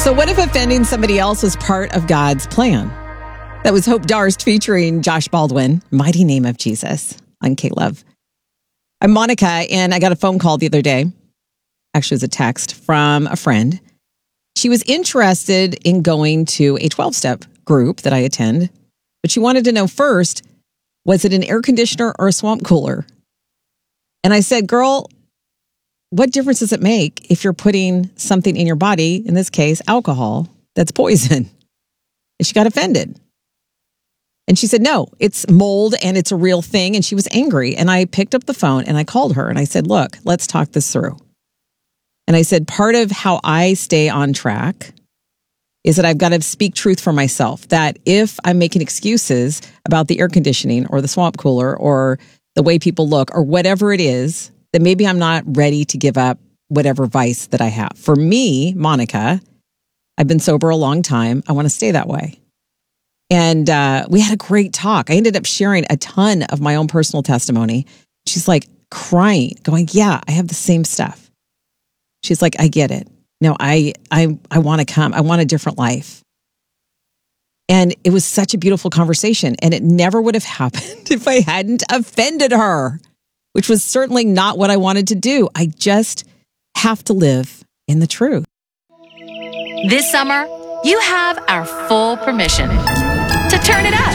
So what if offending somebody else was part of God's plan? That was Hope Darst featuring Josh Baldwin, Mighty Name of Jesus on K-Love. I'm Monica, and I got a phone call the other day. Actually, it was a text from a friend. She was interested in going to a 12-step group that I attend, but she wanted to know first, was it an air conditioner or a swamp cooler? And I said, girl, what difference does it make if you're putting something in your body, in this case, alcohol, that's poison? And she got offended. And she said, no, it's mold and it's a real thing. And she was angry. And I picked up the phone and I called her and I said, look, let's talk this through. And I said, part of how I stay on track is that I've got to speak truth for myself, that if I'm making excuses about the air conditioning or the swamp cooler or the way people look or whatever it is, then maybe I'm not ready to give up whatever vice that I have. For me, Monica, I've been sober a long time. I want to stay that way. And we had a great talk. I ended up sharing a ton of my own personal testimony. She's like crying, going, yeah, I have the same stuff. She's like, I get it. No, I want to come. I want a different life. And it was such a beautiful conversation. And it never would have happened if I hadn't offended her, which was certainly not what I wanted to do. I just have to live in the truth. This summer, you have our full permission to turn it up.